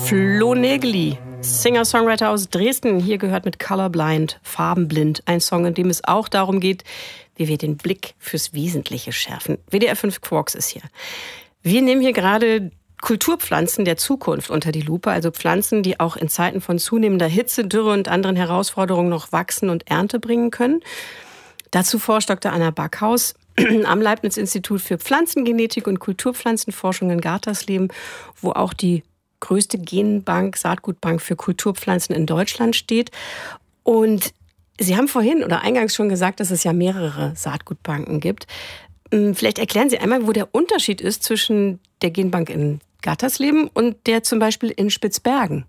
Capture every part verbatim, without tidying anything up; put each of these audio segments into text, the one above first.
Flo Nägeli, Singer-Songwriter aus Dresden. Hier gehört mit Colorblind, Farbenblind, ein Song, in dem es auch darum geht, wie wir den Blick fürs Wesentliche schärfen. W D R fünf Quarks ist hier. Wir nehmen hier gerade Kulturpflanzen der Zukunft unter die Lupe, also Pflanzen, die auch in Zeiten von zunehmender Hitze, Dürre und anderen Herausforderungen noch wachsen und Ernte bringen können. Dazu forscht Doktor Anna Backhaus am Leibniz-Institut für Pflanzengenetik und Kulturpflanzenforschung in Gartersleben, wo auch die größte Genbank, Saatgutbank für Kulturpflanzen in Deutschland steht. Und Sie haben vorhin oder eingangs schon gesagt, dass es ja mehrere Saatgutbanken gibt. Vielleicht erklären Sie einmal, wo der Unterschied ist zwischen der Genbank in Gartersleben und der zum Beispiel in Spitzbergen.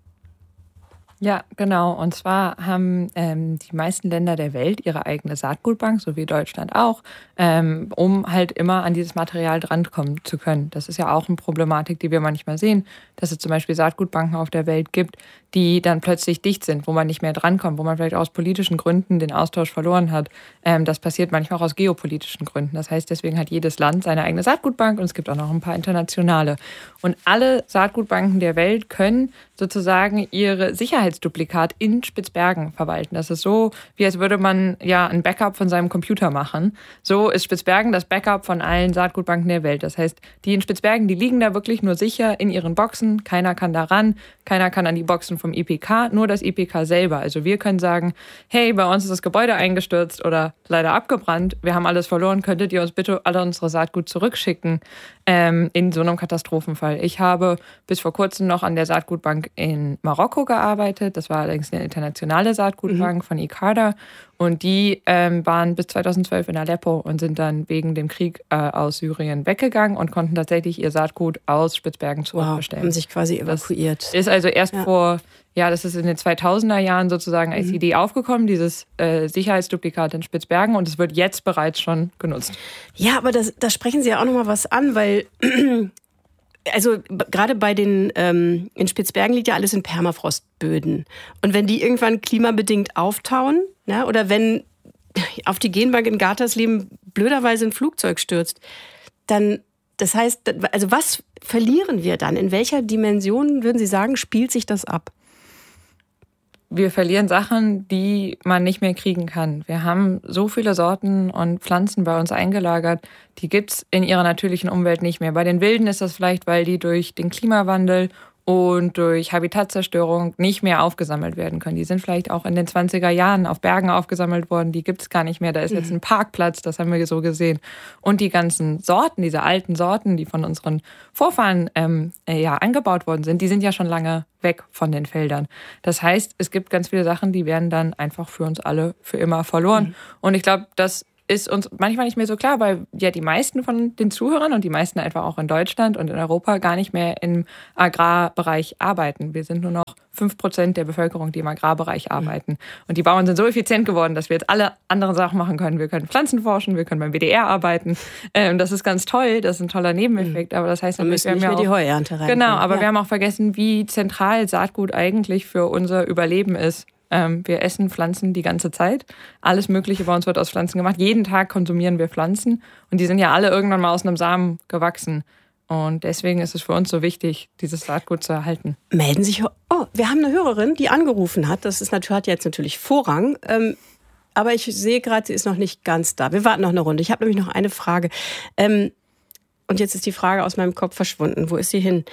Ja, genau. Und zwar haben ähm, die meisten Länder der Welt ihre eigene Saatgutbank, so wie Deutschland auch, ähm, um halt immer an dieses Material drankommen zu können. Das ist ja auch eine Problematik, die wir manchmal sehen, dass es zum Beispiel Saatgutbanken auf der Welt gibt, die dann plötzlich dicht sind, wo man nicht mehr drankommt, wo man vielleicht aus politischen Gründen den Austausch verloren hat. Ähm, das passiert manchmal auch aus geopolitischen Gründen. Das heißt, deswegen hat jedes Land seine eigene Saatgutbank und es gibt auch noch ein paar internationale. Und alle Saatgutbanken der Welt können sozusagen ihre Sicherheitsduplikat in Spitzbergen verwalten. Das ist so, wie als würde man ja ein Backup von seinem Computer machen. So ist Spitzbergen das Backup von allen Saatgutbanken der Welt. Das heißt, die in Spitzbergen, die liegen da wirklich nur sicher in ihren Boxen. Keiner kann da ran, keiner kann an die Boxen vom I P K, nur das I P K selber. Also wir können sagen, hey, bei uns ist das Gebäude eingestürzt oder leider abgebrannt. Wir haben alles verloren. Könntet ihr uns bitte alle unsere Saatgut zurückschicken ähm, in so einem Katastrophenfall? Ich habe bis vor kurzem noch an der Saatgutbank in Marokko gearbeitet. Das war allerdings eine internationale Saatgutbank mhm. von ICARDA. Und die ähm, waren bis zweitausendzwölf in Aleppo und sind dann wegen dem Krieg äh, aus Syrien weggegangen und konnten tatsächlich ihr Saatgut aus Spitzbergen zurückbestellen. Wow, haben sich quasi evakuiert. Das ist also erst ja. vor, ja, das ist in den zweitausender Jahren sozusagen als mhm. Idee aufgekommen, dieses äh, Sicherheitsduplikat in Spitzbergen, und es wird jetzt bereits schon genutzt. Ja, aber das, da sprechen Sie ja auch nochmal was an, weil also gerade bei den, ähm, in Spitzbergen liegt ja alles in Permafrostböden. Und wenn die irgendwann klimabedingt auftauen, ne, oder wenn auf die Genbank in Gartersleben blöderweise ein Flugzeug stürzt, dann, das heißt, also was verlieren wir dann? In welcher Dimension, würden Sie sagen, spielt sich das ab? Wir verlieren Sachen, die man nicht mehr kriegen kann. Wir haben so viele Sorten und Pflanzen bei uns eingelagert, die gibt's in ihrer natürlichen Umwelt nicht mehr. Bei den Wilden ist das vielleicht, weil die durch den Klimawandel und durch Habitatzerstörung nicht mehr aufgesammelt werden können. Die sind vielleicht auch in den zwanziger Jahren auf Bergen aufgesammelt worden, die gibt's gar nicht mehr. Da ist jetzt ein Parkplatz, das haben wir so gesehen. Und die ganzen Sorten, diese alten Sorten, die von unseren Vorfahren ähm, ja, angebaut worden sind, die sind ja schon lange weg von den Feldern. Das heißt, es gibt ganz viele Sachen, die werden dann einfach für uns alle für immer verloren. Mhm. Und ich glaube, das ist uns manchmal nicht mehr so klar, weil ja die meisten von den Zuhörern und die meisten einfach auch in Deutschland und in Europa gar nicht mehr im Agrarbereich arbeiten. Wir sind nur noch fünf Prozent der Bevölkerung, die im Agrarbereich arbeiten. Und die Bauern sind so effizient geworden, dass wir jetzt alle anderen Sachen machen können. Wir können Pflanzen forschen, wir können beim W D R arbeiten. Ähm, das ist ganz toll, das ist ein toller Nebeneffekt. Aber das heißt, wir müssen nicht mehr die Heuernte rein. Genau, aber ja. wir haben auch vergessen, wie zentral Saatgut eigentlich für unser Überleben ist. Wir essen Pflanzen die ganze Zeit. Alles Mögliche bei uns wird aus Pflanzen gemacht. Jeden Tag konsumieren wir Pflanzen. Und die sind ja alle irgendwann mal aus einem Samen gewachsen. Und deswegen ist es für uns so wichtig, dieses Saatgut zu erhalten. Melden sich... Oh, wir haben eine Hörerin, die angerufen hat. Das ist natürlich, hat jetzt natürlich Vorrang. Ähm, aber ich sehe gerade, sie ist noch nicht ganz da. Wir warten noch eine Runde. Ich habe nämlich noch eine Frage. Ähm, und jetzt ist die Frage aus meinem Kopf verschwunden. Wo ist sie hin?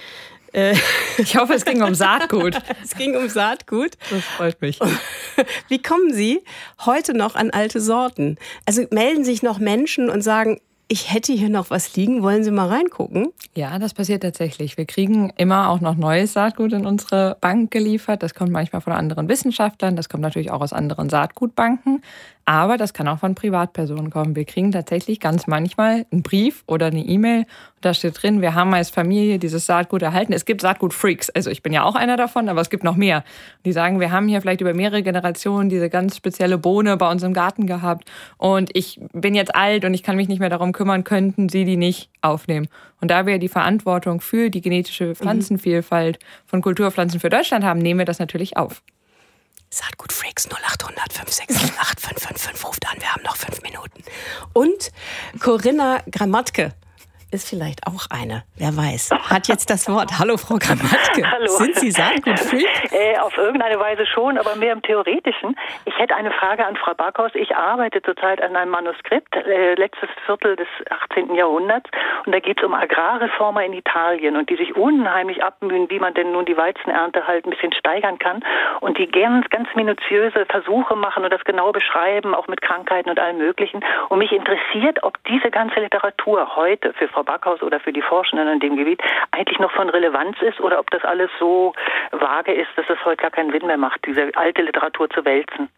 Ich hoffe, es ging um Saatgut. Es ging um Saatgut. Das freut mich. Wie kommen Sie heute noch an alte Sorten? Also melden sich noch Menschen und sagen, ich hätte hier noch was liegen, wollen Sie mal reingucken? Ja, das passiert tatsächlich. Wir kriegen immer auch noch neues Saatgut in unsere Bank geliefert. Das kommt manchmal von anderen Wissenschaftlern, das kommt natürlich auch aus anderen Saatgutbanken. Aber das kann auch von Privatpersonen kommen. Wir kriegen tatsächlich ganz manchmal einen Brief oder eine E-Mail. Da steht drin, wir haben als Familie dieses Saatgut erhalten. Es gibt Saatgut-Freaks. Also ich bin ja auch einer davon, aber es gibt noch mehr. Die sagen, wir haben hier vielleicht über mehrere Generationen diese ganz spezielle Bohne bei uns im Garten gehabt. Und ich bin jetzt alt und ich kann mich nicht mehr darum kümmern, könnten Sie die nicht aufnehmen. Und da wir die Verantwortung für die genetische Pflanzenvielfalt von Kulturpflanzen für Deutschland haben, nehmen wir das natürlich auf. Saatgutfreaks null acht hundert fünf sechs sieben acht fünf fünf fünf ruft an, wir haben noch fünf Minuten. Und Corinna Gramatke ist vielleicht auch eine. Wer weiß. Hat jetzt das Wort. Hallo, Frau Gramatke. Hallo. Sind Sie Saatgutfreak? Äh, auf irgendeine Weise schon, aber mehr im Theoretischen. Ich hätte eine Frage an Frau Backhaus. Ich arbeite zurzeit an einem Manuskript, äh, letztes Viertel des achtzehnten Jahrhunderts. Und da geht es um Agrarreformer in Italien und die sich unheimlich abmühen, wie man denn nun die Weizenernte halt ein bisschen steigern kann. Und die ganz, ganz minutiöse Versuche machen und das genau beschreiben, auch mit Krankheiten und allem Möglichen. Und mich interessiert, ob diese ganze Literatur heute für Frau Backhaus oder für die Forschenden in dem Gebiet eigentlich noch von Relevanz ist oder ob das alles so vage ist, dass es heute gar keinen Sinn mehr macht, diese alte Literatur zu wälzen.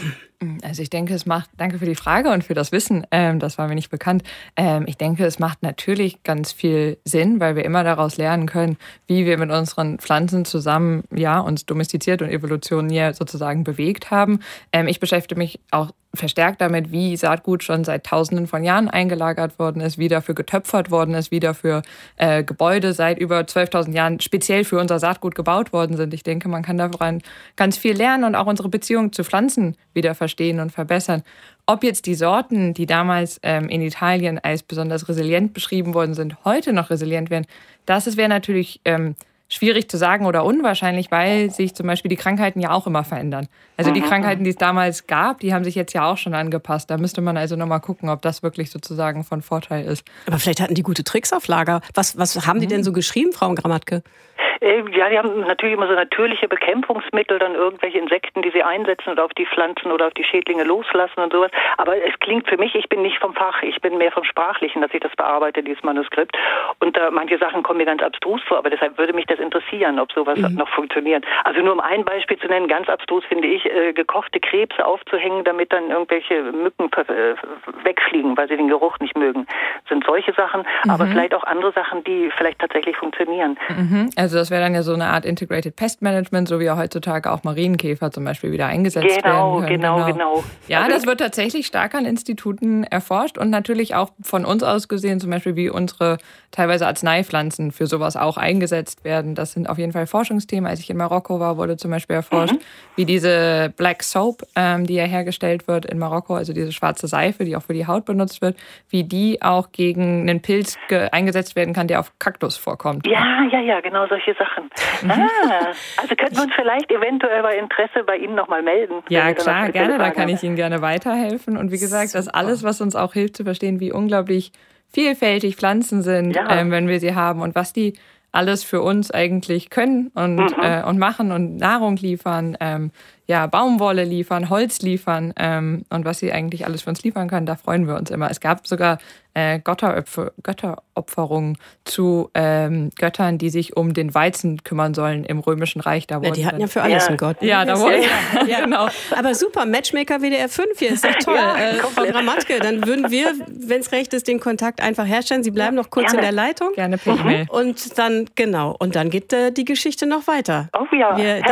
Also ich denke, es macht, danke für die Frage und für das Wissen, ähm, das war mir nicht bekannt. Ähm, ich denke, es macht natürlich ganz viel Sinn, weil wir immer daraus lernen können, wie wir mit unseren Pflanzen zusammen, ja, uns domestiziert und evolutioniert sozusagen bewegt haben. Ähm, ich beschäftige mich auch verstärkt damit, wie Saatgut schon seit Tausenden von Jahren eingelagert worden ist, wie dafür getöpfert worden ist, wie dafür äh, Gebäude seit über zwölftausend Jahren speziell für unser Saatgut gebaut worden sind. Ich denke, man kann daran ganz viel lernen und auch unsere Beziehung zu Pflanzen wieder verstehen und verbessern. Ob jetzt die Sorten, die damals ähm, in Italien als besonders resilient beschrieben worden sind, heute noch resilient wären, das wäre natürlich ähm, schwierig zu sagen oder unwahrscheinlich, weil sich zum Beispiel die Krankheiten ja auch immer verändern. Also die Krankheiten, die es damals gab, die haben sich jetzt ja auch schon angepasst. Da müsste man also nochmal gucken, ob das wirklich sozusagen von Vorteil ist. Aber vielleicht hatten die gute Tricks auf Lager. Was, was haben die denn so geschrieben, Frau Gramatke? Ja, die haben natürlich immer so natürliche Bekämpfungsmittel, dann irgendwelche Insekten, die sie einsetzen oder auf die Pflanzen oder auf die Schädlinge loslassen und sowas. Aber es klingt für mich, ich bin nicht vom Fach, ich bin mehr vom Sprachlichen, dass ich das bearbeite, dieses Manuskript. Und äh, manche Sachen kommen mir ganz abstrus vor, aber deshalb würde mich das interessieren, ob sowas mhm. noch funktioniert. Also nur um ein Beispiel zu nennen, ganz abstrus finde ich, äh, gekochte Krebse aufzuhängen, damit dann irgendwelche Mücken äh, wegfliegen, weil sie den Geruch nicht mögen. Das sind solche Sachen, mhm. aber vielleicht auch andere Sachen, die vielleicht tatsächlich funktionieren. Mhm. Also das wäre dann ja so eine Art Integrated Pest Management, so wie ja heutzutage auch Marienkäfer zum Beispiel wieder eingesetzt genau, werden können. Genau, genau, genau. Ja, also das wird tatsächlich stark an Instituten erforscht und natürlich auch von uns aus gesehen, zum Beispiel wie unsere teilweise Arzneipflanzen für sowas auch eingesetzt werden. Das sind auf jeden Fall Forschungsthemen. Als ich in Marokko war, wurde zum Beispiel erforscht, mhm. wie diese Black Soap, ähm, die ja hergestellt wird in Marokko, also diese schwarze Seife, die auch für die Haut benutzt wird, wie die auch gegen einen Pilz ge- eingesetzt werden kann, der auf Kaktus vorkommt. Ja, ja, ja, genau solche Sachen. Ah, also könnten wir uns vielleicht eventuell bei Interesse bei Ihnen nochmal melden. Ja, klar, gerne, da kann ich Ihnen gerne weiterhelfen. Und wie gesagt, das alles, was uns auch hilft zu verstehen, wie unglaublich vielfältig Pflanzen sind, ja. ähm, wenn wir sie haben und was die alles für uns eigentlich können und, mhm. äh, und machen und Nahrung liefern, ähm, ja, Baumwolle liefern, Holz liefern ähm, und was sie eigentlich alles für uns liefern können, da freuen wir uns immer. Es gab sogar äh, Götteropfer, Götteropferungen zu ähm, Göttern, die sich um den Weizen kümmern sollen im Römischen Reich. Da ja, die hatten ja für alles ja. einen Gott. Ja, da wurde ja, ja, genau. Aber super, Matchmaker W D R fünf hier, ist doch toll. Ja, äh, Frau Gramatke, dann würden wir, wenn es recht ist, den Kontakt einfach herstellen. Sie bleiben noch kurz Gerne. in der Leitung. Gerne per E-Mail. Und dann, genau, und dann geht äh, die Geschichte noch weiter. Oh ja. Wir,